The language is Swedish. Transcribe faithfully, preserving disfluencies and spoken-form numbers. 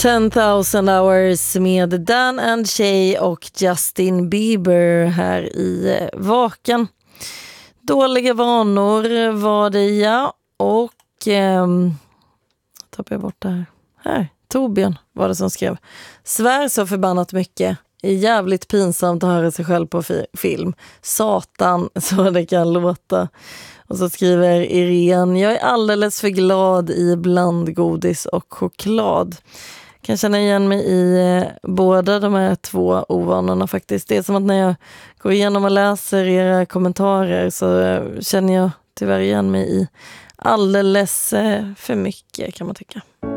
ten thousand hours med Dan and Shay och Justin Bieber här i Vaken. Dåliga vanor var det, ja. Och ehm, tappar jag bort det här. Här, Torbjörn var det som skrev. Svär så förbannat mycket. Det är jävligt pinsamt att höra sig själv på fi- film. Satan, så det kan låta. Och så skriver Irene, jag är alldeles för glad i blandgodis och choklad. Kan känna igen mig i eh, båda de här två ovanorna faktiskt. Det är som att när jag går igenom och läser era kommentarer så eh, känner jag tyvärr igen mig i alldeles eh, för mycket, kan man tycka.